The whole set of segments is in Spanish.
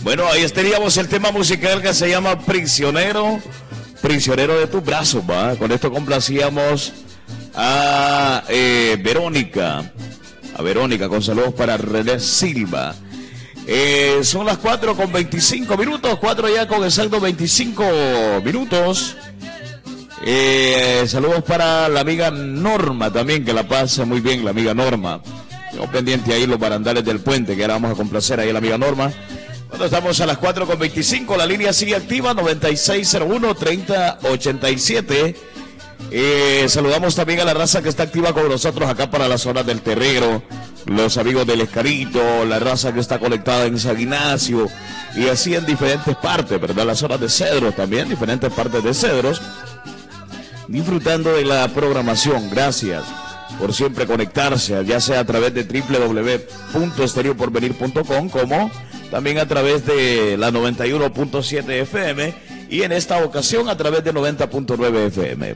Bueno, ahí teníamos el tema musical que se llama Prisionero, Prisionero de tus brazos, ¿va? Con esto complacíamos a Verónica, con saludos para René Silva. Son las 4:25, 4 ya con exacto 25 minutos. Saludos para la amiga Norma también, que la pasa muy bien la amiga Norma. Tengo pendiente ahí los barandales del puente, que ahora vamos a complacer ahí a la amiga Norma. Cuando estamos a las 4:25, la línea sigue activa, 9601-3087. Saludamos también a la raza que está activa con nosotros acá para las zonas del Terrero, los amigos del Escarito, la raza que está conectada en San Ignacio y así en diferentes partes, ¿verdad? Las zonas de Cedros también, diferentes partes de Cedros, disfrutando de la programación. Gracias por siempre conectarse, ya sea a través de www.estereoporvenir.com, como también a través de la 91.7 FM y en esta ocasión a través de 90.9 FM.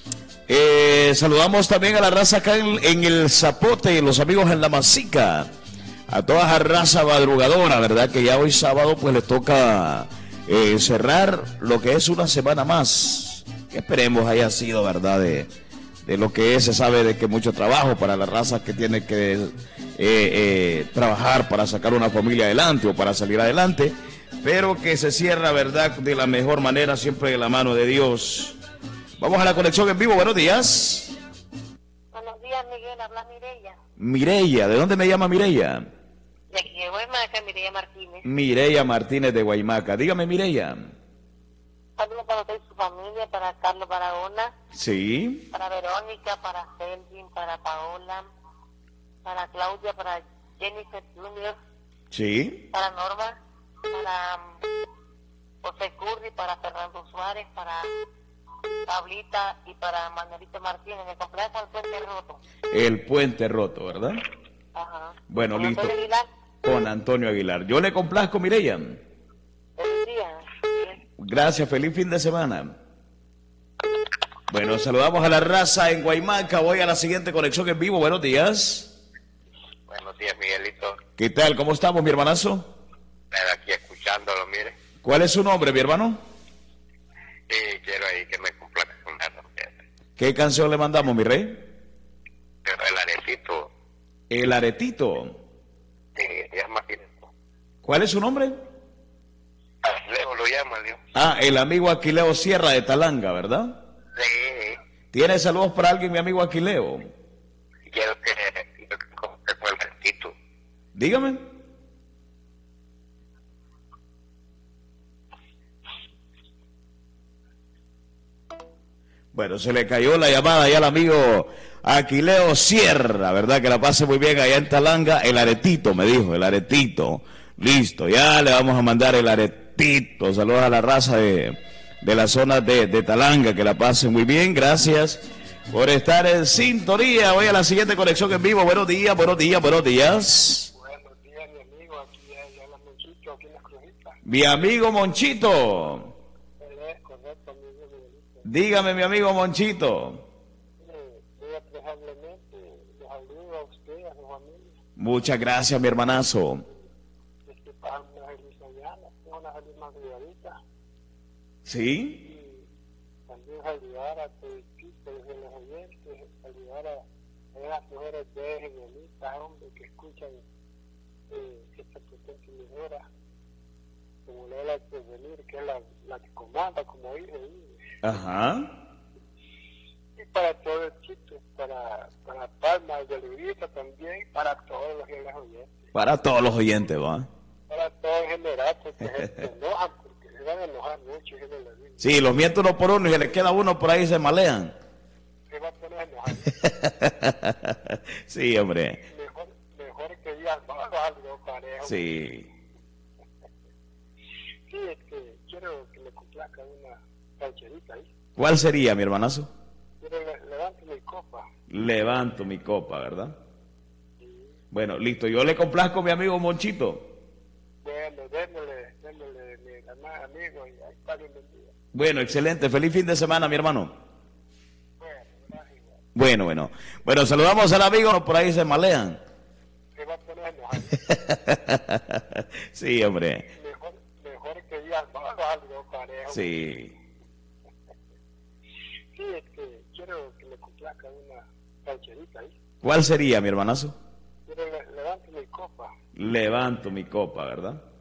Saludamos también a la raza acá en el Zapote, los amigos en la Masica, a toda esa raza madrugadora, ¿verdad? Que ya hoy sábado pues les toca cerrar lo que es una semana más, que esperemos haya sido, ¿verdad? De lo que es, se sabe de que mucho trabajo para la raza que tiene que trabajar para sacar una familia adelante o para salir adelante, pero que se cierra, ¿verdad? De la mejor manera, siempre de la mano de Dios. Vamos a la conexión en vivo, buenos días. Buenos días, Miguel, habla Mireya. Mireya, ¿de dónde me llama Mireya? De aquí de Guaymaca, Mireya Martínez. Mireya Martínez de Guaymaca. Dígame, Mireya. Saludos para usted y su familia, para Carlos Barahona. Sí. Para Verónica, para Selvin, para Paola, para Claudia, para Jennifer Junior. Sí. Para Norma, para José Curry, para Fernando Suárez, para Pablita y para Manuelito Martínez. Me complazco el puente roto. El puente roto, ¿verdad? Ajá. Bueno, ¿Con listo. Antonio Aguilar? Con Antonio Aguilar. Yo le complazco, Mireya. Buenos días. Gracias, feliz fin de semana. Bueno, saludamos a la raza en Guaymaca. Voy a la siguiente conexión en vivo. Buenos días. Buenos días, Miguelito. ¿Qué tal? ¿Cómo estamos, mi hermanazo? Aquí escuchándolo, mire. ¿Cuál es su nombre, mi hermano? Sí, quiero ahí que me complazca una trompeta. ¿Qué canción le mandamos, mi rey? Pero el aretito. El Aretito. Sí, se llama Aquileo. ¿Cuál es su nombre? Aquileo lo llama, Dios. Ah, el amigo Aquileo Sierra de Talanga, ¿verdad? Sí. ¿Tiene saludos para alguien, mi amigo Aquileo? Quiero que con el aretito. Dígame. Bueno, se le cayó la llamada ya al amigo Aquileo Sierra, ¿verdad? Que la pase muy bien allá en Talanga. El aretito, me dijo, el aretito. Listo, ya le vamos a mandar el aretito. Saludos a la raza de la zona de Talanga, que la pase muy bien. Gracias por estar en sintonía. Voy a la siguiente conexión en vivo. Buenos días, buenos días, buenos días. Buenos días, mi amigo. Aquí ya la Monchito, aquí en la Crujita. Mi amigo Monchito. Correcto, amigo Miguelito. Dígame, mi amigo Monchito. Muy apreciablemente les saludo a usted, a su familia. Muchas gracias, mi hermanazo. Que pasan una feliz mañana, una feliz madrugadita. ¿Sí? Y también saludar a tu equipo de los oyentes, saludar a esas mujeres bellas y bonitas, hombre, que escuchan esta potente emisora, como Lola Porvenir, que es la que comanda, como dice ahí. Ajá. Y para todo el chiste, para Palma de Lurita también, para todos los oyentes. Para todos los oyentes, va. Para todo en general, porque se enojan, porque se van a enojar mucho. Sí, los miento uno por uno y se les queda uno por ahí y se malean. Se va a poner a enojar. Sí, hombre. Mejor que digan, no, algo parejo. Sí. Sí, quiero que me complazca una rancherita ahí. ¿Cuál sería, mi hermanazo? Quiero levanto mi copa. Levanto mi copa, ¿verdad? Sí. Bueno, listo. Yo le complazco a mi amigo Monchito. Bueno, démosle, mi amigo, y ahí está bienvenido. Bueno, excelente. Feliz fin de semana, mi hermano. Bueno, Bueno, saludamos al amigo. Por ahí se malean. Se va a poner a enojar. Sí, hombre. ya no lo salió parejo. Sí. Sí, quiero que me complazca una rancherita ahí. ¿Cuál sería, mi hermanazo? Quiero levanto mi copa. Levanto mi copa, ¿verdad?